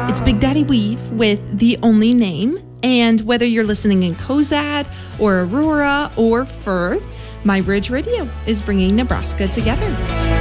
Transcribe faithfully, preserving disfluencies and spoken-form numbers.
It's Big Daddy Weave with The Only Name. And whether you're listening in Cozad or Aurora or Firth, My Ridge Radio is bringing Nebraska together.